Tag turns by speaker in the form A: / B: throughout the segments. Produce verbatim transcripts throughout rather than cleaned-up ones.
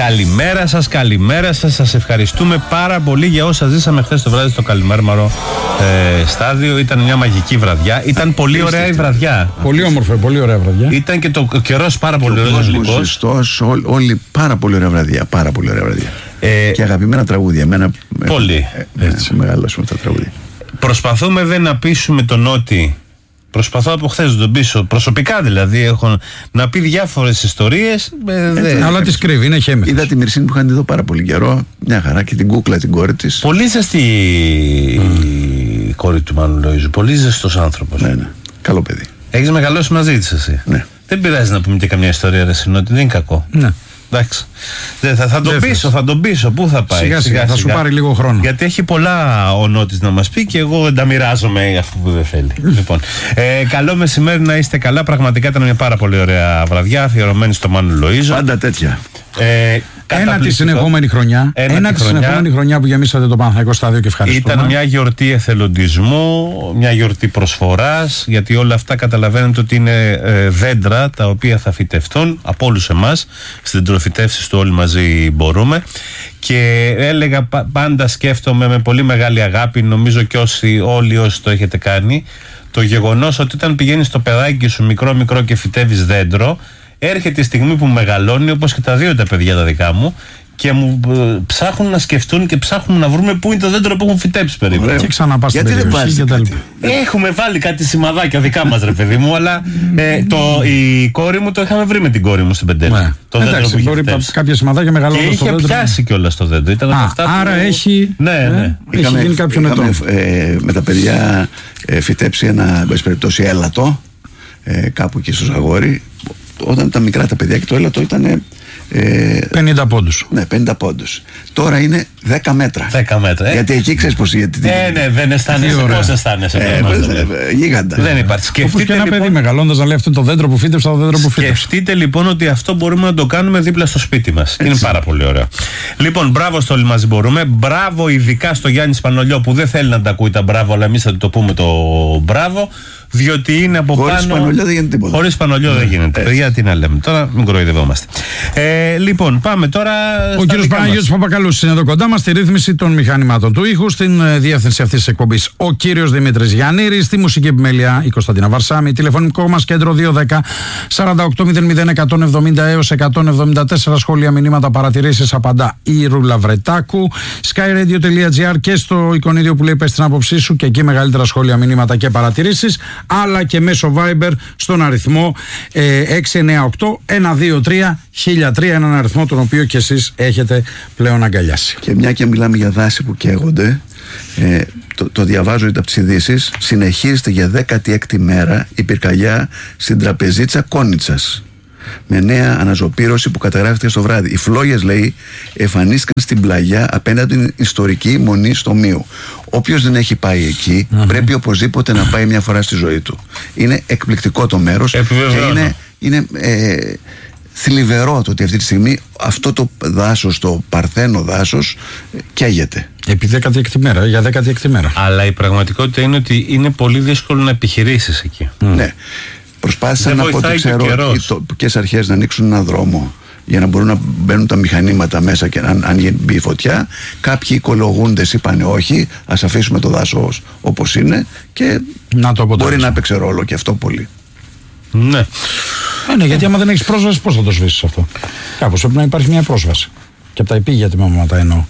A: Καλημέρα σας, καλημέρα σας. Σας ευχαριστούμε πάρα πολύ για όσα ζήσαμε χθες το βράδυ στο Καλιμέρμαρο ε, στάδιο. Ήταν μια μαγική βραδιά. Ήταν πολύ ωραία η βραδιά.
B: Πολύ όμορφη, πολύ ωραία βραδιά.
A: Ήταν και το καιρός πάρα πολύ ωραίος.
C: Όλοι πάρα πολύ ωραία βραδιά. Πάρα πολύ ωραία βραδιά. Ε, και αγαπημένα τραγούδια. Εμένα,
A: πολύ.
C: Ε, έτσι μεγάλωσαμε τα τραγούδια.
A: Προσπαθούμε δεν να πείσουμε τον Νότι. Προσπαθώ από χθες να τον πείσω. Προσωπικά δηλαδή έχω να πει διάφορες ιστορίες. Ε, δε...
B: Αλλά τις κρύβει, είναι χέμεθος.
C: Είδα τη Μυρσίνη που είχαν εδώ πάρα πολύ καιρό. Μια χαρά, και την κούκλα την κόρη της.
A: Πολύ ζεστή mm. η κόρη του Μάνου Λοΐζου. Πολύ ζεστός άνθρωπος.
C: Ναι, ναι. Καλό παιδί.
A: Έχεις μεγαλώσει μαζί της εσύ.
C: Ναι.
A: Δεν πειράζει να πούμε και καμιά ιστορία ρε Συνότη, δεν είναι κακό.
B: Ναι.
A: Εντάξει. Δεν, θα, θα τον πείσω, θα τον πείσω. Πού θα πάει.
B: Σιγά, σιγά, θα σου πάρει λίγο χρόνο.
A: Γιατί έχει πολλά ο Νότης να μας πει και εγώ δεν τα μοιράζομαι αφού που δεν θέλει. Λοιπόν, ε, καλό μεσημέρι, να είστε καλά. Πραγματικά ήταν μια πάρα πολύ ωραία βραδιά αφιερωμένη στο Μάνου Λοΐζο.
C: Πάντα τέτοια.
A: Ε,
B: Ένα τη συνεχόμενη χρονιά.
A: Ένα,
B: ένα τη συνεχόμενη χρονιά που γεμίσατε το Παναθηναϊκό στάδιο και ευχαριστούμε.
A: Ήταν μια γιορτή εθελοντισμού, μια γιορτή προσφοράς, γιατί όλα αυτά καταλαβαίνετε ότι είναι ε, δέντρα τα οποία θα φυτευτούν από όλους εμάς. Στις δεντροφυτεύσεις του όλοι μαζί μπορούμε. Και έλεγα πάντα, σκέφτομαι με πολύ μεγάλη αγάπη, νομίζω και όσοι, όλοι όσοι το έχετε κάνει, το γεγονός ότι όταν πηγαίνεις στο παιδάκι σου μικρό μικρό και φυτεύεις δέντρο, έρχεται η στιγμή που μεγαλώνει, όπως και τα δύο τα παιδιά τα δικά μου, και μου ε, ψάχνουν να σκεφτούν και ψάχνουν να βρούμε πού είναι το δέντρο που έχουν φυτέψει περίπου.
B: Και ξαναπάς στην περιοχή.
A: Έχουμε βάλει κάτι σημαδάκια δικά μας ρε παιδί μου, αλλά ε, το, η κόρη μου το είχαμε βρει με την κόρη μου στην Πεντέλη.
B: Ναι.
A: Το
B: Εντάξει,
A: δέντρο που
B: μπορεί
A: είχε
B: κάποια σημαδάκια μεγαλώνοντας
A: το δέντρο. Και είχε πιάσει κιόλας το δέντρο. Ήταν
B: Α,
A: αυτά
B: άρα
A: που...
B: έχει,
A: ναι, ναι.
B: Ε, έχει
C: είχαμε,
B: γίνει κάποιον ετών.
C: Ε, με τα παιδιά ε, φυτέψει ένα, εν περιπτώσει, έλατο ε, κάπου εκεί στο Ζαγόρι. Όταν ήταν μικρά τα παιδιά και το έλατο ήταν ε,
B: πενήντα πόντους.
C: Ναι, πενήντα πόντους. Τώρα είναι δέκα μέτρα.
A: δέκα μέτρα. Ε.
C: Γιατί εκεί ξέρεις πως. Γιατί...
A: Ε, ναι, δεν αισθάνεσαι. Πώς αισθάνεσαι.
C: Ε, γίγαντα.
A: Δεν υπάρχει.
B: Σκεφτείτε και ένα
A: λοιπόν,
B: παιδί μεγαλώντας να λέει αυτό το δέντρο που φύτεψα, το δέντρο που φύτεψα.
A: Σκεφτείτε λοιπόν ότι αυτό μπορούμε να το κάνουμε δίπλα στο σπίτι μας. Είναι πάρα πολύ ωραίο. Λοιπόν, μπράβο στο όλοι μαζί μπορούμε. Μπράβο ειδικά στο Γιάννη Σπανολιό που δεν θέλει να τα ακούει τα μπράβο, αλλά εμείς θα το πούμε το μπράβο. Διότι είναι από
C: χωρίς
A: πάνω.
C: Πανολιό δεν γίνεται τίποτα.
A: Χωρίς Πανολιό δεν γίνεται. Παιδιά, τι να λέμε. Τώρα μην κοροϊδευόμαστε. Ε, λοιπόν, πάμε τώρα.
B: Ο κύριος Παναγιώτης Παπακαλούς είναι εδώ κοντά μας στη ρύθμιση των μηχανημάτων του ήχου, στην διεύθυνση αυτής της εκπομπής. Ο κύριος Δημήτρης Γιαννήρης, στη μουσική επιμέλεια η Κωνσταντίνα Βαρσάμη, τηλεφωνικό μας κέντρο δύο ένα μηδέν σαράντα οκτώ μηδέν μηδέν εκατόν εβδομήντα έως εκατόν εβδομήντα τέσσερα, σχόλια, μηνύματα, παρατηρήσεις απαντά η Ρούλα Βρετάκου. skyradio.gr και στο εικονίδιο που λέει πες την άποψή σου, και εκεί μεγαλύτερα σχόλια, μηνύματα και παρατηρήσεις, αλλά και μέσω Viber στον αριθμό ε, έξι εννιά οκτώ ένα δύο τρία χίλια τρία, έναν αριθμό τον οποίο και εσείς έχετε πλέον αγκαλιάσει.
C: Και μια και μιλάμε για δάση που καίγονται, ε, το, το διαβάζω από τις ειδήσεις, συνεχίζεται για δέκατη έκτη μέρα η πυρκαγιά στην τραπεζίτσα Κόνιτσας, με νέα αναζωπήρωση που καταγράφηκε στο βράδυ. Οι φλόγες, λέει, εμφανίστηκαν στην πλαγιά απέναντι την ιστορική μονή στο Μίου. Όποιος δεν έχει πάει εκεί, uh-huh. πρέπει οπωσδήποτε να πάει μια φορά στη ζωή του. Είναι εκπληκτικό το μέρος και είναι, είναι ε, θλιβερό το ότι αυτή τη στιγμή αυτό το δάσος, το παρθένο δάσος, καίγεται.
B: Επί δέκατη έκτη μέρα, για δέκατη έκτη μέρα.
A: Αλλά η πραγματικότητα είναι ότι είναι πολύ δύσκολο να επιχειρήσεις εκεί.
C: Mm. Ναι. Προσπάθησαν από ό,τι ξέρω οι τοπικές αρχές να ανοίξουν ένα δρόμο για να μπορούν να μπαίνουν τα μηχανήματα μέσα και αν, αν μπει η φωτιά. Κάποιοι οικολογούντες είπαν όχι, ας αφήσουμε το δάσος όπως είναι, και
B: να το
C: μπορεί να παίξει ρόλο και αυτό πολύ.
A: Ναι.
B: Ε, ναι, γιατί άμα δεν έχεις πρόσβαση, πώς θα το σβήσεις αυτό? Κάπως πρέπει να υπάρχει μια πρόσβαση. Και από τα επίγεια τμήματα εννοώ.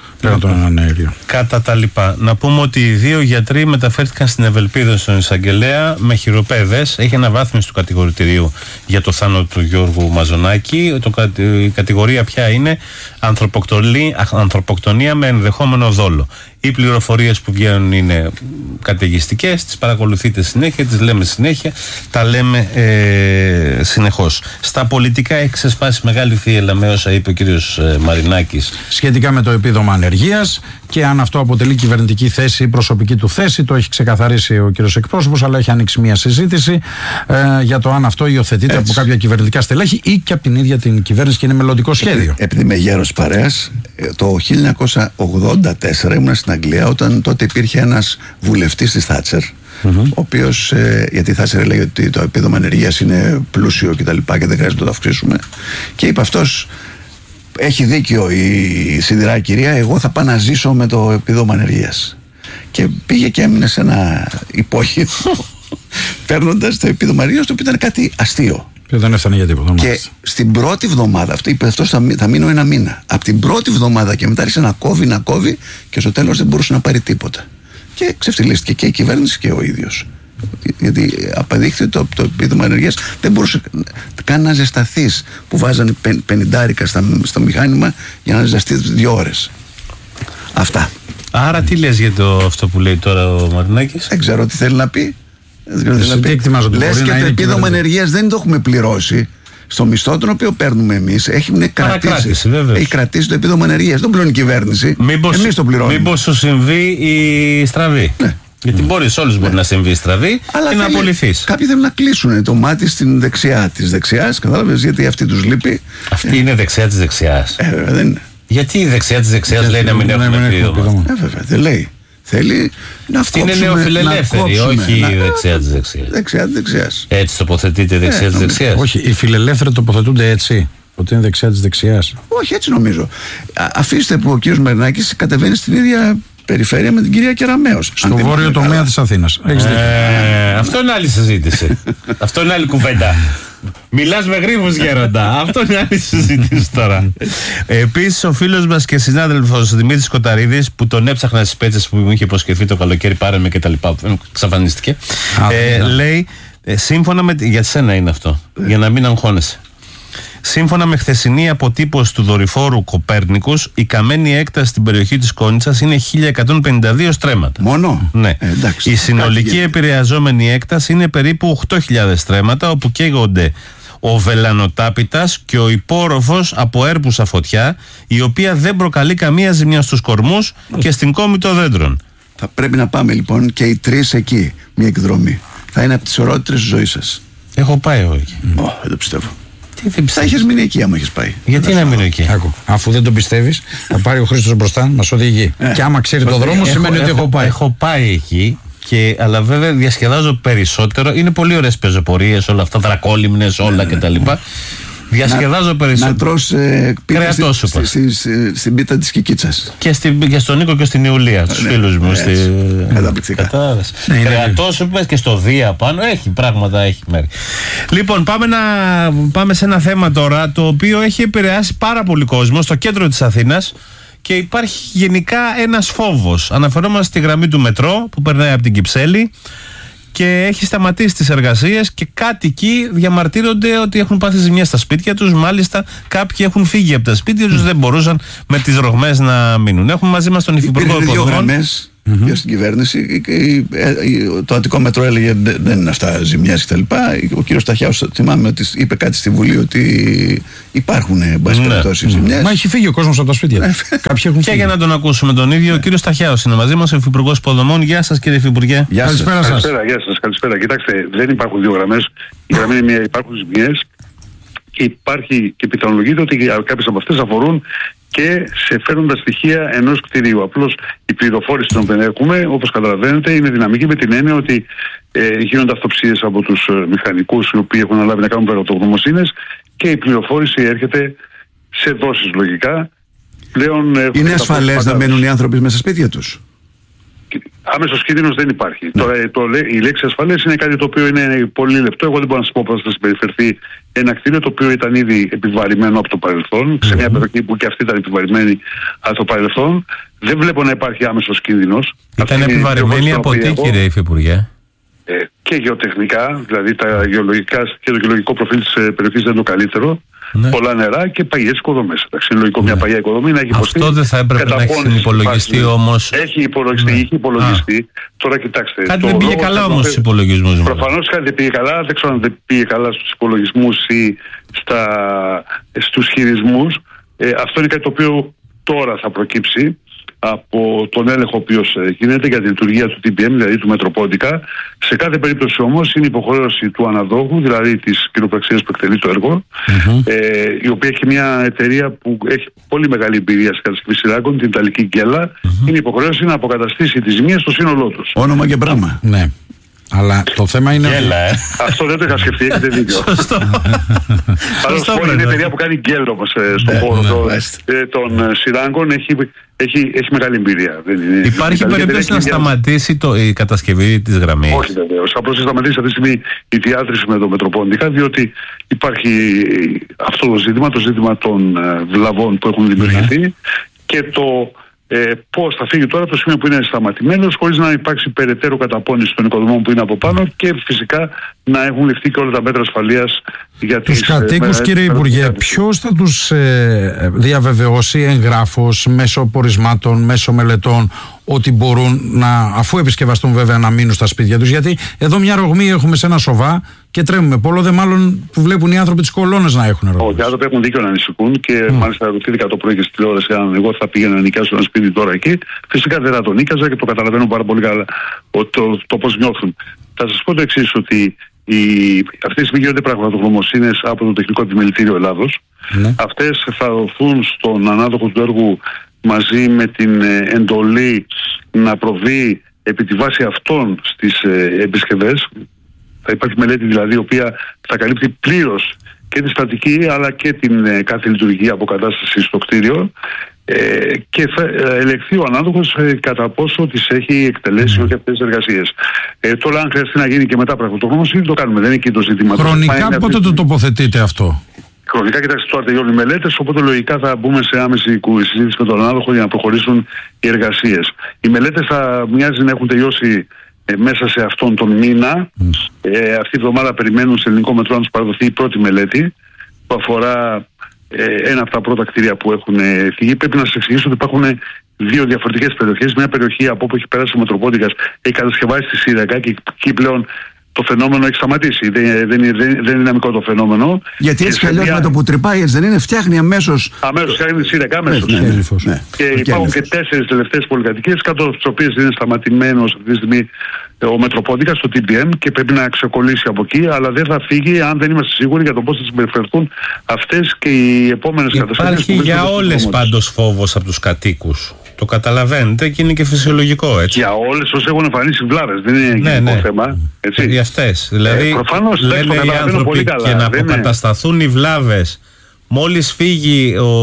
A: Κατά τα λοιπά, να πούμε ότι οι δύο γιατροί μεταφέρθηκαν στην Ευελπίδα στον εισαγγελέα με χειροπέδες. Έχει αναβάθμιση του κατηγορητηρίου για το θάνατο του Γιώργου Μαζονάκη. Το, η κατηγορία πια είναι ανθρωποκτονία με ενδεχόμενο δόλο. Οι πληροφορίες που βγαίνουν είναι καταιγιστικές, τις παρακολουθείτε συνέχεια, τις λέμε συνέχεια, τα λέμε ε, συνεχώς. Στα πολιτικά έχει ξεσπάσει μεγάλη θύελλα με όσα είπε ο κύριος ε, Μαρινάκης
B: σχετικά με το επίδομα ανεργίας και αν αυτό αποτελεί κυβερνητική θέση ή προσωπική του θέση. Το έχει ξεκαθαρίσει ο κύριος εκπρόσωπος, αλλά έχει ανοίξει μια συζήτηση ε, για το αν αυτό υιοθετείται από κάποια κυβερνητικά στελέχη ή και από την ίδια την κυβέρνηση και είναι μελλοντικό σχέδιο.
C: Επειδή είμαι γέρος παρέας, το χίλια εννιακόσια ογδόντα τέσσερα ήμουν στην Αγγλία, όταν τότε υπήρχε ένας βουλευτής της Θάτσερ, mm-hmm. ο οποίος, ε, γιατί η Θάτσερ λέει ότι το επίδομα ανεργίας είναι πλούσιο και τα λοιπά και δεν χρειάζεται να το αυξήσουμε, και είπε αυτός, έχει δίκιο η σιδηρά κυρία, εγώ θα πάω να ζήσω με το επίδομα ανεργίας. Και πήγε και έμεινε σε ένα υπόγειο παίρνοντας το επίδομα ανεργίας, το οποίο ήταν κάτι αστείο.
B: Και δεν έφτανε για τίποτα.
C: Και στην πρώτη εβδομάδα, αυτό είπε αυτός θα, θα μείνω ένα μήνα. Από την πρώτη εβδομάδα και μετά άρχισε να κόβει, να κόβει και στο τέλος δεν μπορούσε να πάρει τίποτα. Και ξεφτυλίστηκε και η κυβέρνηση και ο ίδιος. Γιατί αποδείχθηκε ότι το, το επίδομα ενεργείας δεν μπορούσε καν να ζεσταθείς, που βάζανε πενηντάρικα στα, στο μηχάνημα για να ζεσταθείς δύο ώρες. Αυτά.
A: Άρα τι λες για το, αυτό που λέει τώρα ο Μαρινάκης?
C: Δεν ξέρω τι θέλει να πει.
B: Λες
C: και το επίδομα ενεργείας δεν το έχουμε πληρώσει στο μισθό τον οποίο παίρνουμε εμείς. Έχει κρατήσει, έχει κρατήσει το επίδομα ενεργείας. Δεν πληρώνει η κυβέρνηση.
A: Μήπως,
C: εμείς το πληρώνουμε.
A: Μήπως σου συμβεί η στραβή?
C: Ναι.
A: Γιατί mm. μπορεί, όλους ναι. μπορεί να συμβεί η στραβή. Αλλά και θέλει, να απολυθείς.
C: Κάποιοι θέλουν να κλείσουν το μάτι στην δεξιά της δεξιάς. Κατάλαβες, γιατί αυτή τους λείπει.
A: Αυτή ε. είναι δεξιά της δεξιάς.
C: Ε, βέβαια, δεν είναι.
A: Γιατί η δεξιά της δεξιάς λέει να μην έχουμε επίδομα?
C: Ε, βέβαια, δεν λέει. Θέλει να
A: αυτή είναι νεοφιλελεύθερη, όχι η δεξιά της δεξιάς.
C: Δεξιά της δεξιάς.
A: Έτσι τοποθετείται η δεξιά ε, της δεξιάς.
B: Όχι, οι φιλελεύθεροι τοποθετούνται έτσι. Ότι είναι δεξιά της δεξιάς.
C: Όχι, έτσι νομίζω. Α, αφήστε που ο κύριος Μαρινάκης κατεβαίνει στην ίδια περιφέρεια με την κυρία Κεραμέως.
B: Στο βόρειο τομέα της Αθήνας.
A: Ε, αυτό είναι άλλη συζήτηση. Αυτό είναι άλλη κουβέντα. Μιλάς με γρίφους, γέροντα. Αυτό είναι άλλη συζήτηση τώρα. Επίσης, ο φίλος μας και συνάδελφος Δημήτρης Κοταρίδης, που τον έψαχνα στις πέτσες που μου είχε υποσχεθεί το καλοκαίρι, πάρε με και τα λοιπά, ξαφανίστηκε. Ε, λέει, ε, σύμφωνα με. Για σένα είναι αυτό. Για να μην αγχώνεσαι. Σύμφωνα με χθεσινή αποτύπωση του δορυφόρου Κοπέρνικους, η καμένη έκταση στην περιοχή της Κόνιτσας είναι χίλια εκατόν πενήντα δύο στρέμματα.
C: Μόνο?
A: Ναι.
C: Ε, εντάξει,
A: η συνολική επηρεαζόμενη έκταση είναι περίπου οκτώ χιλιάδες στρέμματα, όπου καίγονται ο βελανοτάπητας και ο υπόρροφος από έρπουσα φωτιά, η οποία δεν προκαλεί καμία ζημιά στους κορμούς και στην κόμη των δέντρων.
C: Θα πρέπει να πάμε λοιπόν και οι τρεις εκεί, μια εκδρομή. Θα είναι από τις ωραιότερες της ζωής σας.
A: Έχω πάει εγώ εκεί.
C: Oh, δεν το πιστεύω.
A: Τι
C: θα είχες μείνει εκεί άμα είχες πάει.
A: Γιατί να μείνω εκεί?
B: Άκου, αφού δεν τον πιστεύεις, θα πάρει ο Χρήστος μπροστά, μας οδηγεί. Ε, και άμα ξέρει το δρόμο, σημαίνει ότι έχω πάει.
A: Έχω πάει εκεί. Και, αλλά βέβαια διασκεδάζω περισσότερο. Είναι πολύ ωραίες πεζοπορίες, όλα αυτά, δρακόλυμνες, όλα ναι, κτλ. Ναι. Διασκεδάζω να, περισσότερο.
C: Να τρως ε,
A: κρεατόσουπα
C: στη, στη, στη, στην πίτα της Κικίτσας.
A: Και, στη, και στον Νίκο και στην Ιουλία, τους ναι, φίλους μου. Στη...
C: Καταπληκτικά.
A: Ναι, κρεατόσουπες και στο Δία πάνω. Έχει πράγματα, έχει μέρη. Λοιπόν, πάμε, να, πάμε σε ένα θέμα τώρα, το οποίο έχει επηρεάσει πάρα πολύ κόσμο στο κέντρο της Αθήνας. Και υπάρχει γενικά ένας φόβος. Αναφερόμαστε στη γραμμή του μετρό που περνάει από την Κυψέλη και έχει σταματήσει τις εργασίες και κάτοικοι διαμαρτύρονται ότι έχουν πάθει ζημιά στα σπίτια τους. Μάλιστα, κάποιοι έχουν φύγει από τα σπίτια τους, δεν μπορούσαν με τις ρογμές να μείνουν. Έχουμε μαζί μας τον Υφυπουργό Υποδομών.
C: Mm-hmm. Για στην κυβέρνηση, το Αττικό Μετρό έλεγε δεν είναι αυτά ζημιές κτλ. Ο κύριος Σταχιάος, θυμάμαι ότι είπε κάτι στη Βουλή ότι υπάρχουν εν πάση περιπτώσει ζημιές.
B: Μα έχει φύγει ο κόσμος από τα σπίτια. Κάποιοι έχουν
A: φύγει. Και για να τον ακούσουμε τον ίδιο, ο κύριος Σταχιάος είναι μαζί μας, ο Υφυπουργός Υποδομών. Γεια σας, κύριε Υφυπουργέ.
B: Γεια σας. Καλησπέρα σας.
D: Καλησπέρα, γεια σας, καλησπέρα. Κοιτάξτε, δεν υπάρχουν δύο γραμμές. Η γραμμή είναι μία, υπάρχουν ζημιές και υπάρχει και πιθανολογείται ότι κάποιες από αυτές αφορούν και σε φέρνουν τα στοιχεία ενός κτηρίου. Απλώς η πληροφόρηση την οποία έχουμε, όπως καταλαβαίνετε, είναι δυναμική με την έννοια ότι ε, γίνονται αυτοψίες από τους ε, μηχανικούς οι οποίοι έχουν αναλάβει να κάνουν πραγματογνωμοσύνες και η πληροφόρηση έρχεται σε δόσεις λογικά. Πλέον, ε,
C: είναι ασφαλές να μένουν οι άνθρωποι μέσα στα σπίτια τους?
D: Άμεσος κίνδυνος δεν υπάρχει. Ναι. Τώρα το, η λέξη ασφαλές είναι κάτι το οποίο είναι πολύ λεπτό. Εγώ δεν μπορώ να σας πω πώς θα συμπεριφερθεί ένα κτίριο το οποίο ήταν ήδη επιβαρημένο από το παρελθόν, mm-hmm. σε μια περιοχή που και αυτή ήταν επιβαρημένη από το παρελθόν. Δεν βλέπω να υπάρχει άμεσος κίνδυνος.
A: Ήταν επιβαρημένη από τι, κύριε Υφυπουργέ?
D: Ε, και γεωτεχνικά, δηλαδή τα γεωλογικά και το γεωλογικό προφίλ της περιοχής δεν είναι το καλύτερο. Ναι. Πολλά νερά και παγιές οικοδομές. Είναι λογικό ναι. μια παγιά οικοδομή να έχει υποστεί.
A: Αυτό δεν θα έπρεπε να έχει υπολογιστεί όμως?
D: Έχει υπολογιστεί, ναι. έχει υπολογιστεί. Α. Τώρα κοιτάξτε.
A: Κάτι δεν πήγε καλά όμως στους υπολογισμούς.
D: Προφανώς κάτι δεν πήγε καλά. Δεν ξέρω αν δεν πήγε καλά στους υπολογισμούς ή στα, στους χειρισμούς. Ε, αυτό είναι κάτι το οποίο τώρα θα προκύψει από τον έλεγχο ο οποίος γίνεται για τη λειτουργία του τι μπι εμ, δηλαδή του Μετροπόντικα. Σε κάθε περίπτωση όμως είναι υποχρέωση του αναδόχου, δηλαδή της κοινοπραξίας που εκτελεί το έργο, mm-hmm. ε, η οποία έχει μια εταιρεία που έχει πολύ μεγάλη εμπειρία σε κατασκευή σειράκων, την Ιταλική Γκέλα. Mm-hmm. Είναι υποχρέωση να αποκαταστήσει τις ζημίες στο σύνολό τους.
C: Όνομα και πράγμα.
B: Ναι. Αλλά το θέμα είναι.
A: Γέλα, ε.
D: Αυτό δεν το είχα σκεφτεί, έχετε δίκιο.
A: Σωστό.
D: Πάντως είναι εταιρεία που κάνει γκέλ όμως στον χώρο των σειράγκων, έχει, έχει, έχει μεγάλη εμπειρία.
A: Υπάρχει περίπτωση να σταματήσει το, η κατασκευή της γραμμής?
D: Όχι βεβαίως. Απλώς θα σταματήσει αυτή τη στιγμή η διάδρυση με το Μετροπόντικα, διότι υπάρχει αυτό το ζήτημα, το ζήτημα των βλαβών που έχουν δημιουργηθεί και το ε, πώς θα φύγει τώρα από το σημείο που είναι σταματημένος, χωρίς να υπάρξει περαιτέρω καταπώνηση των οικοδομών που είναι από πάνω και φυσικά να έχουν ληφθεί και όλα τα μέτρα ασφαλείας για
B: τους κατοίκους. Κύριε Υπουργέ, ποιος θα τους ε, διαβεβαιώσει εγγράφως, μέσω πορισμάτων, μέσω μελετών, ότι μπορούν να, αφού επισκευαστούν βέβαια, να μείνουν στα σπίτια τους? Γιατί εδώ μια ρογμή έχουμε σε ένα σοβά και τρέμουμε. Πόλο δε μάλλον που βλέπουν οι άνθρωποι τις κολόνες να έχουν ρογμή.
D: Όχι, οι άνθρωποι έχουν δίκιο να ανησυχούν και mm. μάλιστα ρωτήθηκα το πρωί και στη τηλεόραση αν εγώ θα πήγαινα να νοικιάσω ένα σπίτι τώρα εκεί. Φυσικά δεν θα το νίκιαζα και το καταλαβαίνω πάρα πολύ καλά το, το, το πώς νιώθουν. Θα σας πω το εξής, ότι οι, αυτές οι γίνονται πραγματογνωμοσύνες από το Τεχνικό Επιμελητήριο Ελλάδος. Mm. Αυτές θα δοθούν στον ανάδοχο του έργου μαζί με την ε, εντολή να προβεί επί τη βάση αυτών στις ε, επισκευές. Θα υπάρχει μελέτη δηλαδή η οποία θα καλύπτει πλήρως και τη στατική αλλά και την ε, κάθε λειτουργική αποκατάσταση στο κτίριο ε, και θα ε, ελεγχθεί ο ανάδοχος ε, κατά πόσο τις έχει εκτελέσει mm. και αυτές τις εργασίες. Ε, τώρα αν χρειαστεί να γίνει και μετά πραγματογνωμοσύνη το κάνουμε, δεν είναι εκεί το ζήτημα.
B: Χρονικά πότε το, το τοποθετείτε αυτό?
D: Χρονικά, κοιτάξτε, τώρα τελειώνουν οι μελέτες, οπότε λογικά θα μπούμε σε άμεση συζήτηση με τον ανάδοχο για να προχωρήσουν οι εργασίες. Οι μελέτες θα μοιάζει να έχουν τελειώσει ε, μέσα σε αυτόν τον μήνα. Mm. Ε, αυτή η εβδομάδα περιμένουν σε ελληνικό μετρό να τους παραδοθεί η πρώτη μελέτη που αφορά ε, ένα από τα πρώτα κτίρια που έχουν φύγει. Πρέπει να σας εξηγήσω ότι υπάρχουν δύο διαφορετικές περιοχές. Μια περιοχή από όπου έχει περάσει ο Μετροπόντικας έχει κατασκευάσει τη Σύραγγα και εκεί πλέον το φαινόμενο έχει σταματήσει. Δεν, δεν, δεν, δεν είναι δυναμικό το φαινόμενο.
C: Γιατί έτσι κι αλλιώς με το που τρυπάει, έτσι δεν είναι, φτιάχνει αμέσως.
D: Αμέσως, φτιάχνει τη Σύραγγα αμέσως.
C: Ναι, ναι, ναι, ναι.
D: Και υπάρχουν και τέσσερις τελευταίες πολυκατοικίες, κάτω από τις οποίες είναι σταματημένος αυτή τη στιγμή ο Μετροπόντικας στο τι μπι εμ και πρέπει να ξεκολλήσει από εκεί, αλλά δεν θα φύγει αν δεν είμαστε σίγουροι για το πώς θα συμπεριφερθούν αυτές και οι επόμενες καταστάσεις.
A: Υπάρχει για όλες πάντως φόβος από τους κατοίκους. Το καταλαβαίνετε και είναι και φυσιολογικό, έτσι. Για
D: όλες όσες έχουν εμφανίσει βλάβες, δεν είναι ναι, γενικό ναι. θέμα. Έτσι.
A: Για αυτές. Δηλαδή,
D: ε, προφανώς,
A: λένε οι άνθρωποι και να αποκατασταθούν είναι. οι βλάβες. Μόλις φύγει ο,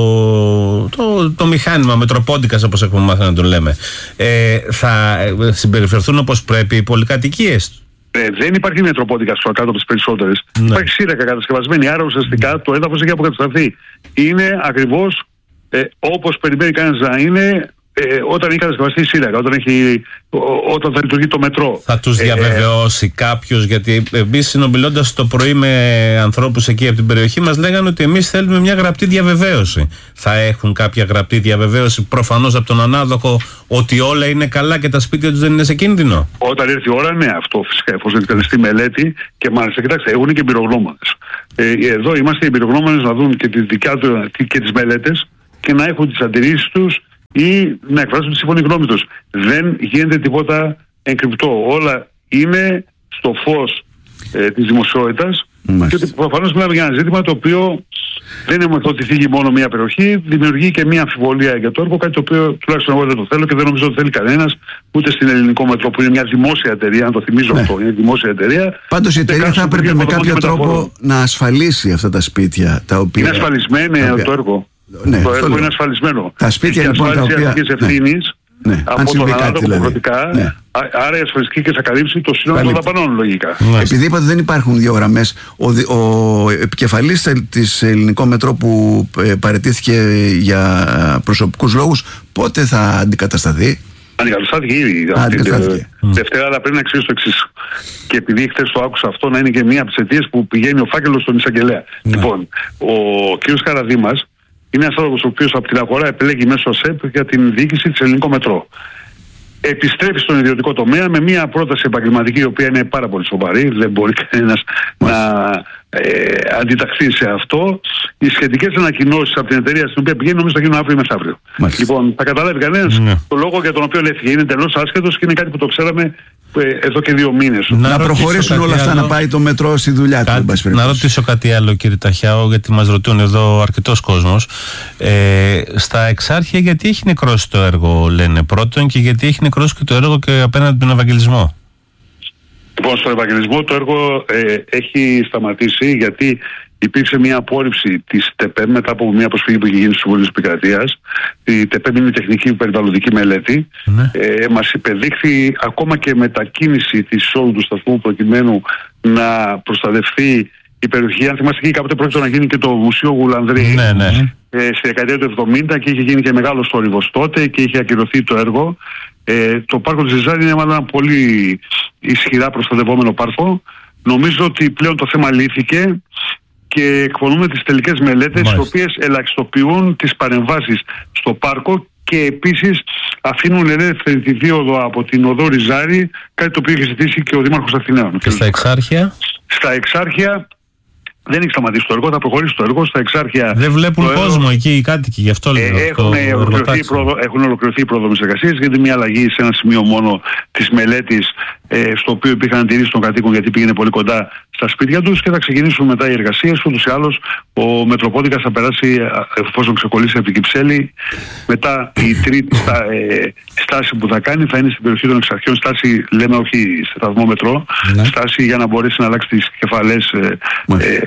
A: το, το μηχάνημα Μετροπόντικας, όπως έχουμε μάθει να το λέμε, ε, θα συμπεριφερθούν όπως πρέπει οι πολυκατοικίες.
D: Ε, δεν υπάρχει Μετροπόντικας κάτω από τις περισσότερες. Ναι. Υπάρχει Σύραγγα κατασκευασμένη, άρα ουσιαστικά το έδαφος έχει αποκατασταθεί. Είναι ακριβώς ε, όπως περιμένει κανένας να είναι ε, όταν έχει κατασκευαστεί η Σύραγγα, όταν, έχει, ό, όταν θα λειτουργεί το μετρό.
A: Θα τους διαβεβαιώσει ε, κάποιος, γιατί εμείς συνομιλώντας το πρωί με ανθρώπους εκεί από την περιοχή μας λέγανε ότι εμείς θέλουμε μια γραπτή διαβεβαίωση. Θα έχουν κάποια γραπτή διαβεβαίωση προφανώς από τον ανάδοχο ότι όλα είναι καλά και τα σπίτια τους δεν είναι σε κίνδυνο?
D: Όταν έρθει η ώρα, ναι, αυτό φυσικά, εφόσον εκτελεστεί μελέτη και μάλιστα, κοιτάξτε, έχουν και εμπειρογνώμονες. Ε, εδώ είμαστε εμπειρογνώμονες να δουν και, τη δικιά του, και τις μελέτες και να έχουν τις αντιρρήσεις τους ή να εκφράσουν τη σύμφωνη γνώμη τους. Δεν γίνεται τίποτα εγκρυπτό. Όλα είναι στο φως ε, της δημοσιότητας και ότι προφανώς μιλάμε για ένα ζήτημα το οποίο δεν είναι ότι θίγει μόνο μία περιοχή, δημιουργεί και μία αμφιβολία για το έργο, κάτι το οποίο τουλάχιστον εγώ δεν το θέλω και δεν νομίζω ότι θέλει κανένας, ούτε στην Ελληνικό Μετρό που είναι μια δημόσια εταιρεία, να το θυμίζω ναι. αυτό, είναι δημόσια εταιρεία.
C: Πάντως η εταιρεία θα έπρεπε με κάποιο τρόπο να ασφαλίσει αυτά τα σπίτια τα οποία.
D: Είναι ασφαλισμένο okay. το έργο.
C: Ναι,
D: το έργο είναι ασφαλισμένο.
C: Τα σπίτια λοιπόν τα οποία.
D: Ευθύνης, ναι. από
C: αν
D: τον
C: κάτι δηλαδή.
D: Ναι. Άρα η ασφαλιστική και θα καλύψει το σύνολο των δαπανών λογικά.
C: Ναι. Επειδή είπατε δεν υπάρχουν δύο γραμμές, ο, ο επικεφαλής της Ελληνικό Μετρό που ε, παραιτήθηκε για προσωπικούς λόγους, πότε θα αντικατασταθεί?
D: Αντικαταστάθηκε ήδη. Δευτέρα, αλλά πρέπει να εξηγήσω το εξής. Και επειδή χθες το άκουσα αυτό να είναι και μία από τις αιτίες που πηγαίνει ο φάκελος στον εισαγγελέα. Ναι. Λοιπόν, ο κ. Καραδήμας είναι ένας άνθρωπος ο οποίος από την αγορά επιλέγει μέσω ΑΣΕΠ για την διοίκηση της Ελληνικό Μετρό. Επιστρέφει στον ιδιωτικό τομέα με μια πρόταση επαγγελματική η οποία είναι πάρα πολύ σοβαρή. Δεν μπορεί κανένας να ε, αντιταχθεί σε αυτό. Οι σχετικές ανακοινώσεις από την εταιρεία στην οποία πηγαίνει νομίζω θα γίνουν αύριο ή μεθαύριο. Λοιπόν, θα καταλάβει κανένας ναι. το λόγο για τον οποίο έφυγε. Είναι εντελώς άσχετος και είναι κάτι που το ξέραμε εδώ και δύο μήνες.
C: Να, να προχωρήσουν όλα αυτά, άλλο. Να πάει το μετρό στη δουλειά του.
A: Να ρωτήσω κάτι άλλο, κύριε Ταχιάο, γιατί μας ρωτούν εδώ αρκετός κόσμος. Ε, στα Εξάρχεια, γιατί έχει νεκρώσει το έργο, λένε πρώτον, και γιατί έχει νεκρώσει και το έργο και απέναντι τον Ευαγγελισμό?
D: Λοιπόν, στον Ευαγγελισμό το έργο ε, έχει σταματήσει γιατί υπήρξε μια απόρριψη της ΤΕΠΕΜ μετά από μια προσφυγή που είχε γίνει στο Συμβούλιο της Επικρατείας. Η ΤΕΠΕΜ είναι η τεχνική περιβαλλοντική μελέτη. Ναι. Ε, μας υπεδείχθη ακόμα και μετακίνηση της εισόδου του σταθμού προκειμένου να προστατευτεί η περιοχή. Αν θυμάστε, εκεί κάποτε πρόκειται να γίνει και το Μουσείο Γουλανδρή.
A: Ναι, ναι.
D: Ε, στη δεκαετία του εβδομήντα και είχε γίνει και μεγάλο θόρυβος τότε και είχε ακυρωθεί το έργο. Ε, το πάρκο της Ζεζάρη είναι μάλλον ένα πολύ ισχυρά προστατευόμενο πάρκο. Νομίζω ότι πλέον το θέμα λύθηκε και εκπονούμε τις τελικές μελέτες, οι οποίες ελαχιστοποιούν τις παρεμβάσεις στο πάρκο και επίσης αφήνουν ελεύθερη τη δίωδο από την οδό Ριζάρη, κάτι το οποίο είχε ζητήσει και ο Δήμαρχος Αθηναίων.
A: Και στα Εξάρχεια? Στα
D: Εξάρχεια δεν έχει σταματήσει το έργο, θα προχωρήσει το έργο. Στα Εξάρχεια.
A: Δεν βλέπουν κόσμο έργο... εκεί οι κάτοικοι, γι' αυτό λέω.
D: Ε, έχουν, ολοκληρωθεί πρόοδο, έχουν ολοκληρωθεί οι πρόδομες εργασίες, γιατί μια αλλαγή σε ένα σημείο μόνο της μελέτης, ε, στο οποίο υπήρχαν αντιρρήσεις των κατοίκων, γιατί πήγαινε πολύ κοντά στα σπίτια τους, και θα ξεκινήσουν μετά οι εργασίες. Ούτως ή άλλως, ο Μετροπόντικας θα περάσει, εφόσον ξεκολλήσει από την Κυψέλη. Μετά η τρίτη στα, ε, στάση που θα κάνει θα είναι στην περιοχή των Εξαρχείων. Στάση, λέμε, όχι σταθμό μετρό, ναι. Στάση για να μπορέσει να αλλάξει τις κεφαλές. Ε, ναι. ε,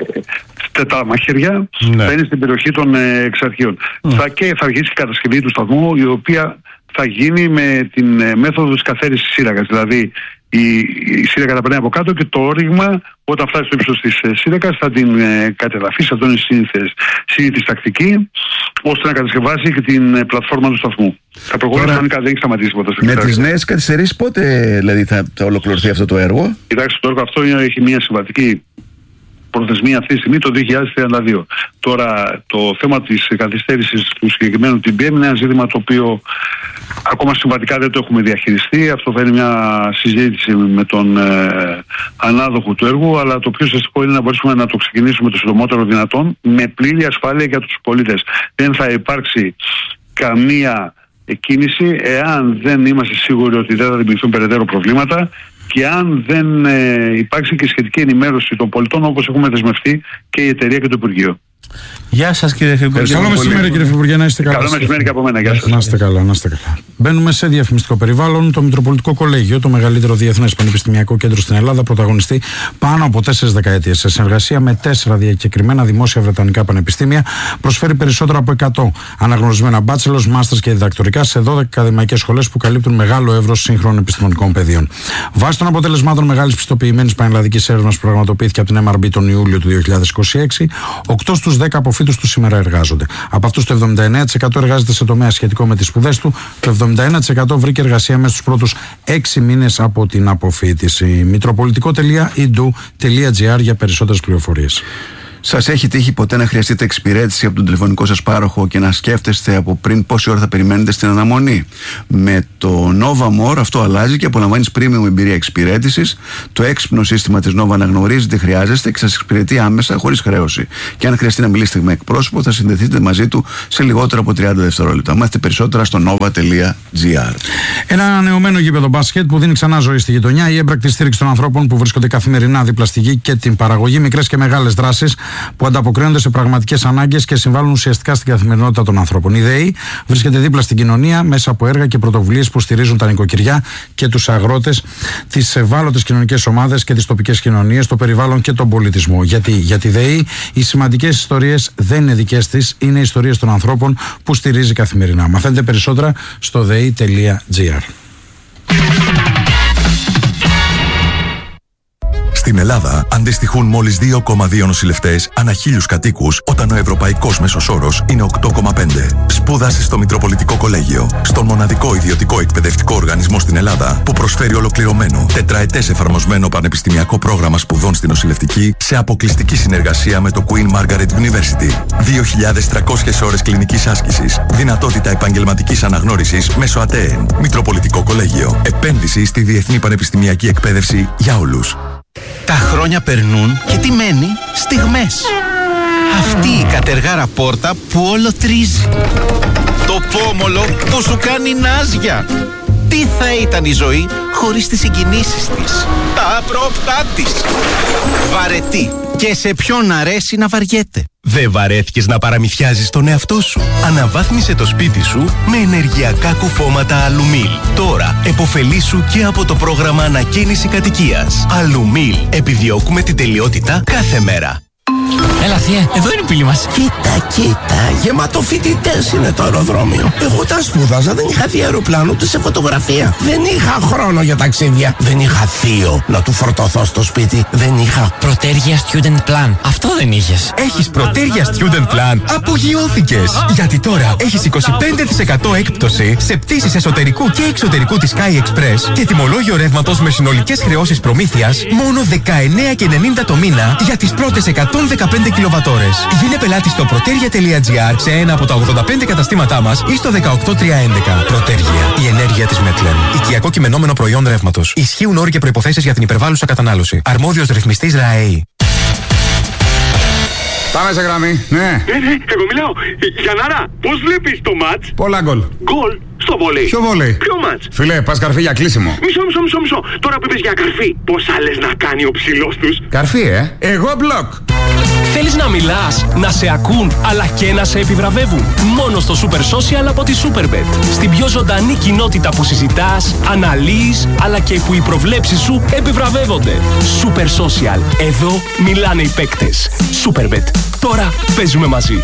D: τα μαχαίρια, ναι. Θα είναι στην περιοχή των ε, Εξαρχείων. Ναι. Θα, και θα αρχίσει η κατασκευή του σταθμού, η οποία θα γίνει με την ε, μέθοδο της καθαίρεσης σύραγγας. Δηλαδή η, η σύραγγα θα περνάει από κάτω και το όριγμα, όταν φτάσει στο ύψος της ε, σύραγγας, θα την ε, κατεδαφίσει. Αυτό είναι συνήθις τακτική, ώστε να κατασκευάσει και την ε, πλατφόρμα του σταθμού. Θα προχωρήσει κανονικά, δεν έχει σταματήσει ποτέ.
C: Με τις νέες καθυστερήσεις πότε δηλαδή θα, θα ολοκληρωθεί αυτό το έργο?
D: Κοιτάξτε, το έργο αυτό έχει μια συμβατική προθεσμία αυτή τη στιγμή, το δύο χιλιάδες τριάντα δύο. Τώρα το θέμα της καθυστέρησης του συγκεκριμένου τι μπι εμ είναι ένα ζήτημα το οποίο ακόμα συμβατικά δεν το έχουμε διαχειριστεί. Αυτό θα είναι μια συζήτηση με τον ε, ανάδοχο του έργου, αλλά το πιο ουσιαστικό είναι να μπορέσουμε να το ξεκινήσουμε το συντομότερο δυνατόν με πλήρη ασφάλεια για τους πολίτες. Δεν θα υπάρξει καμία κίνηση εάν δεν είμαστε σίγουροι ότι δεν θα δημιουργηθούν περαιτέρω προβλήματα και αν δεν ε, υπάρξει και σχετική ενημέρωση των πολιτών, όπως έχουμε δεσμευτεί και η εταιρεία και το Υπουργείο.
A: Γεια σας, κύριε Φυπουργέ.
B: Καλό μεσημέρι, κύριε Φυπουργέ, να είστε καλά.
D: Καλό μεσημέρι και από μένα. Γεια σας.
B: Να είστε καλά, να είστε καλά. Μπαίνουμε σε διαφημιστικό περιβάλλον. Το Μητροπολιτικό Κολέγιο, το μεγαλύτερο διεθνές πανεπιστημιακό κέντρο στην Ελλάδα, πρωταγωνιστεί πάνω από τέσσερις δεκαετίες. Σε συνεργασία με τέσσερα διακεκριμένα δημόσια βρετανικά πανεπιστήμια, προσφέρει περισσότερα από εκατό αναγνωρισμένα bachelors, masters και διδακτορικά σε δώδεκα ακαδημαϊκές σχολές που καλύπτουν μεγάλο εύρος σύγχρονων επιστημονικών πεδίων. Βάσει των αποτελεσμάτων μεγάλης πιστοποιημένης πανελλαδικής έρευνας που πραγματοποιήθηκε από την εμ αρ μπι τον Ιούλιο του δύο χιλιάδες είκοσι έξι, οκτώ στους δέκα αποφύτους του σήμερα εργάζονται. Από αυτούς το εβδομήντα εννέα τοις εκατό εργάζεται σε τομέα σχετικό με τις σπουδές του, το εβδομήντα ένα τοις εκατό βρήκε εργασία μέσα στους πρώτους έξι μήνες από την αποφύτιση. μητροπολιτικό τελεία ι ντι γιου τελεία τζι άρ για περισσότερες πληροφορίες.
C: Σας έχει τύχει ποτέ να χρειαστείτε εξυπηρέτηση από τον τηλεφωνικό σας πάροχο και να σκέφτεστε από πριν πόση ώρα θα περιμένετε στην αναμονή? Με το Nova More αυτό αλλάζει και απολαμβάνεις premium εμπειρία εξυπηρέτησης. Το έξυπνο σύστημα της Nova αναγνωρίζει τι χρειάζεστε και σας εξυπηρετεί άμεσα χωρίς χρέωση. Και αν χρειαστεί να μιλήσετε με εκπρόσωπο, θα συνδεθείτε μαζί του σε λιγότερο από τριάντα δευτερόλεπτα. Μάθετε περισσότερα στο nova τελεία τζι άρ.
B: Ένα ανανεωμένο γήπεδο μπάσκετ που δίνει ξανά ζωή στη γειτονιά, η έμπρακτη στήριξη των ανθρώπων που βρίσκονται καθημερινά δίπλα στη γη και την παραγωγή, μικρές και μεγάλες δράσεις που ανταποκρίνονται σε πραγματικές ανάγκες και συμβάλλουν ουσιαστικά στην καθημερινότητα των ανθρώπων. Η ΔΕΗ βρίσκεται δίπλα στην κοινωνία μέσα από έργα και πρωτοβουλίες που στηρίζουν τα νοικοκυριά και τους αγρότες, τις ευάλωτες κοινωνικές ομάδες και τις τοπικές κοινωνίες, το περιβάλλον και τον πολιτισμό. Γιατί για τη ΔΕΗ οι σημαντικές ιστορίες δεν είναι δικές της, είναι ιστορίες των ανθρώπων που στηρίζει καθημερινά. Μαθαίνετε περισσότερα στο δei τελεία τζι άρ.
E: Στην Ελλάδα αντιστοιχούν μόλις δύο κόμμα δύο νοσηλευτές ανά χίλιους κατοίκους, όταν ο ευρωπαϊκός μέσος όρος είναι οκτώ κόμμα πέντε. Σπούδασε στο Μητροπολιτικό Κολέγιο, στον μοναδικό ιδιωτικό εκπαιδευτικό οργανισμό στην Ελλάδα που προσφέρει ολοκληρωμένο, τετραετές εφαρμοσμένο πανεπιστημιακό πρόγραμμα σπουδών στην νοσηλευτική σε αποκλειστική συνεργασία με το Queen Margaret University. δύο χιλιάδες τριακόσιες ώρες κλινικής άσκησης, δυνατότητα επαγγελματικής αναγνώρισης μέσω ΑΤΕΕΝ. Μητροπολιτικό Κολέγιο. Επένδυση στη διεθνή πανεπιστημιακή εκπαίδευση για όλους.
F: Τα χρόνια περνούν και τι μένει? Στιγμές. Αυτή η κατεργάρα πόρτα που όλο τρίζει. Το πόμολο που σου κάνει νάζια. Τι θα ήταν η ζωή χωρίς τις συγκινήσεις της, τα απρόπτά της? Βαρετή, Και σε ποιον αρέσει να βαριέται.
G: Δεν βαρέθηκες να παραμυθιάζεις τον εαυτό σου? Αναβάθμισε το σπίτι σου με ενεργειακά κουφώματα Αλουμίλ. Τώρα επωφελήσου και από το πρόγραμμα ανακαίνιση κατοικίας. Αλουμίλ. Επιδιώκουμε την τελειότητα κάθε μέρα.
H: Έλα θεία, εδώ είναι η πύλη μας.
I: Κοίτα, κοίτα, γεμάτο φοιτητές είναι το αεροδρόμιο. Εγώ τα σπούδαζα, δεν είχα δει αεροπλάνο ούτε σε φωτογραφία. Δεν είχα χρόνο για ταξίδια. Δεν είχα θείο να του φορτωθώ στο σπίτι. Δεν είχα
H: Πρωτέργεια Student Plan. Αυτό δεν είχες.
G: Έχεις Πρωτέργεια Student Plan? Απογειώθηκες! Γιατί τώρα έχεις είκοσι πέντε τοις εκατό έκπτωση σε πτήσεις εσωτερικού και εξωτερικού της Sky Express και τιμολόγιο ρεύματος με συνολικές χρεώσεις προμήθειας μόνο δεκαεννέα και ενενήντα το μήνα για τις πρώτες εκατόν δεκαπέντε κιλοβατόρες. Γίνε πελάτη στο protergia τελεία gr σε ένα από τα ογδόντα πέντε καταστήματά μας ή στο δεκαοκτώ τριακόσια έντεκα. Protergia, η ενέργεια της Μέτλεν. Οικιακό κειμενόμενο προϊόν ρεύματος. Ισχύουν όροι και προϋποθέσεις για την υπερβάλλουσα κατανάλωση. Αρμόδιος ρυθμιστής ΡΑΕΗ.
B: Πάμε σε γραμμή, ναι.
J: Ναι, ναι, εγώ μιλάω. Γιαννάρα, πώς βλέπεις το μάτς?
B: Πολλά γκολ.
J: Γκολ στο βόλεϊ.
B: Ποιο βόλεϊ?
J: Ποιο μάτς?
B: Φίλε, πας καρφί για κλείσιμο.
J: Μισό, μισό, μισό, μισό. Τώρα που είπες για καρφί, πόσα λες να κάνει ο ψηλός τους?
B: Καρφί, ε. Εγώ μπλοκ.
K: Θέλεις να μιλάς, να σε ακούν, αλλά και να σε επιβραβεύουν? Μόνο στο Super Social από τη Superbet. Στην πιο ζωντανή κοινότητα που συζητάς, αναλύεις, αλλά και που οι προβλέψεις σου επιβραβεύονται. Super Social. Εδώ μιλάνε οι παίκτες. Superbet. Τώρα παίζουμε μαζί.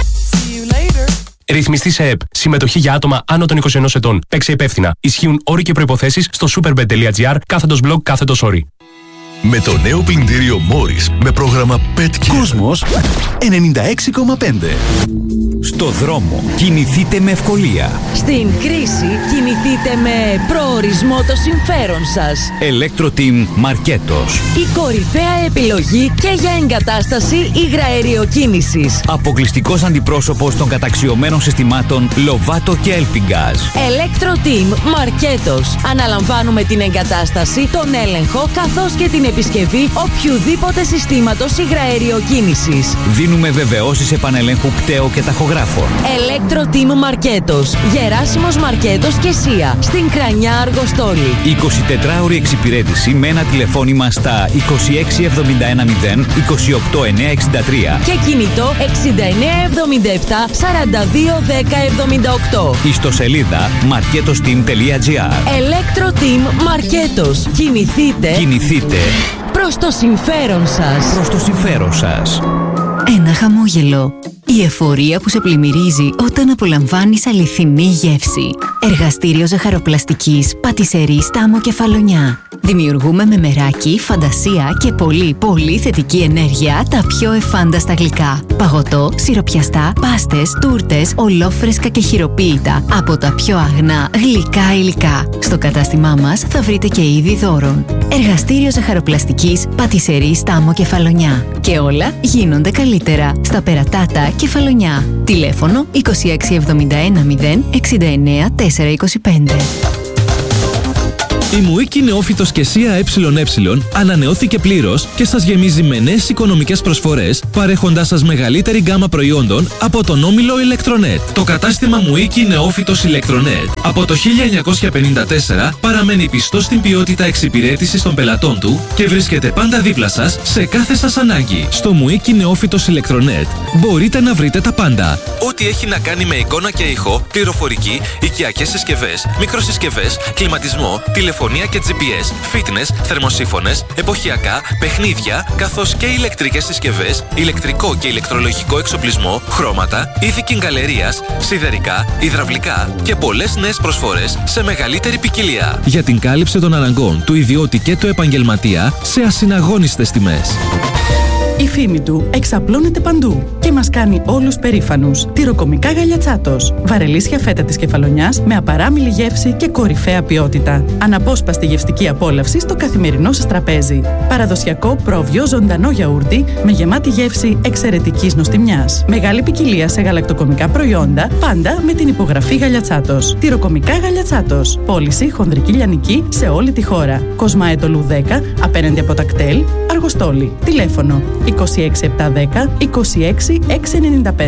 K: Ρυθμιστή σε ΕΠ. Συμμετοχή για άτομα άνω των είκοσι ενός ετών. Παίξε υπεύθυνα. Ισχύουν όροι και προϋποθέσεις στο superbet τελεία gr κάθετος blog κάθετος όροι.
E: Με το νέο πλυντήριο Morris με πρόγραμμα PetCare.
F: Κόσμος ενενήντα έξι κόμμα πέντε.
L: Στο δρόμο κινηθείτε με ευκολία.
M: Στην κρίση κινηθείτε με προορισμό το συμφέρον σας.
L: Electro-Team Μαρκέτος.
M: Η κορυφαία επιλογή και για εγκατάσταση υγραεριοκίνησης.
L: Αποκλειστικός αντιπρόσωπος των καταξιωμένων συστημάτων Lovato και Elpingaz.
M: Electro-Team Μαρκέτος. Αναλαμβάνουμε την εγκατάσταση, τον έλεγχο καθώς και την επισκευή οποιουδήποτε συστήματος υγραεριοκίνησης.
L: Δίνουμε βεβαιώσεις επανελέγχου πτέο και ταχογράφων.
M: Electro-Team Μαρκέτος. Γεράσιμος Μαρκέτος και Σία. Στην Κρανιά Αργοστόλη.
L: εικοσιτετράωρη εξυπηρέτηση με ένα τηλεφώνημα στα είκοσι έξι εβδομήντα ένα μηδέν είκοσι οκτώ εννιακόσια εξήντα τρία
M: και κινητό εξήντα εννέα εβδομήντα επτά σαράντα δύο δέκα εβδομήντα οκτώ.
L: Ιστοσελίδα marketosteam τελεία gr.
M: Electro-Team Μαρκέτος. Κινηθείτε.
L: Κινηθείτε
M: προς το συμφέρον σας.
L: Προς το συμφέρον σας.
N: Ένα χαμόγελο. Η εφορία που σε πλημμυρίζει όταν απολαμβάνεις αληθινή γεύση. Εργαστήριο ζαχαροπλαστικής Πατισερή Στάμο Κεφαλονιά. Δημιουργούμε με μεράκι, φαντασία και πολύ πολύ θετική ενέργεια τα πιο εφάνταστα γλυκά. Παγωτό, σιροπιαστά, πάστες, τούρτες, ολόφρεσκα και χειροποίητα από τα πιο αγνά γλυκά υλικά. Στο κατάστημά μας θα βρείτε και είδη δώρων. Εργαστήριο ζαχαροπλαστικής Πατισερή Στάμο Κεφαλονιά. Και όλα γίνονται καλύτερα στα Περατάτα Κεφαλονιά. Τηλέφωνο είκοσι έξι εβδομήντα ένα μηδέν εξήντα εννέα τετρακόσια είκοσι πέντε.
O: Η Μουίκη Νεόφυτος και ΣΥΑ ΕΕ ανανεώθηκε πλήρως και σας γεμίζει με νέες οικονομικές προσφορές, παρέχοντάς σας μεγαλύτερη γκάμα προϊόντων από τον όμιλο Ηλεκτρονέτ. Το κατάστημα Μουίκη Νεόφυτος Ηλεκτρονέτ από το χίλια εννιακόσια πενήντα τέσσερα παραμένει πιστό στην ποιότητα εξυπηρέτησης των πελατών του και βρίσκεται πάντα δίπλα σας σε κάθε σας ανάγκη. Στο Μουίκη Νεόφυτος Ηλεκτρονέτ μπορείτε να βρείτε τα πάντα. Ό,τι έχει να κάνει με εικόνα και ήχο, πληροφορική, οικιακές συσκευές, μικροσυσκευές, κλιματισμό, τηλεφωνία και τζι πι ες, fitness, θερμοσύφωνες, εποχιακά, παιχνίδια, καθώς και ηλεκτρικές συσκευές, ηλεκτρικό και ηλεκτρολογικό εξοπλισμό, χρώματα, είδη κιγκαλερίας, σιδερικά, υδραυλικά και πολλές νέες προσφορές σε μεγαλύτερη ποικιλία. Για την κάλυψη των αναγκών του ιδιώτη και του επαγγελματία σε ασυναγώνιστες τιμές.
P: Η φήμη του εξαπλώνεται παντού και μας κάνει όλους περήφανους. Τυροκομικά Γαλιατσάτος. Βαρελίσια φέτα της Κεφαλονιάς με απαράμιλη γεύση και κορυφαία ποιότητα. Αναπόσπαστη γευστική απόλαυση στο καθημερινό σας τραπέζι. Παραδοσιακό πρόβιο ζωντανό γιαούρτι με γεμάτη γεύση εξαιρετικής νοστιμιάς. Μεγάλη ποικιλία σε γαλακτοκομικά προϊόντα, πάντα με την υπογραφή Γαλιατσάτος. Τυροκομικά Γαλιατσάτος. Πώληση χονδρική λιανική σε όλη τη χώρα. Κοσμάετολου δέκα, απέναντι από τα κτέλ, Αργοστόλη. Τηλέφωνο είκοσι έξι επτακόσια δέκα είκοσι έξι εξακόσια ενενήντα πέντε.